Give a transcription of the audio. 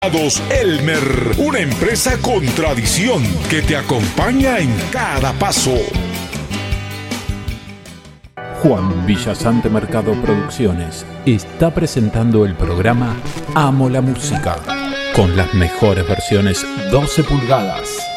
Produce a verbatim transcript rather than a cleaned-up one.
Elmer, una empresa con tradición que te acompaña en cada paso. Juan Villasante Mercado Producciones está presentando el programa Amo la Música, con las mejores versiones doce pulgadas.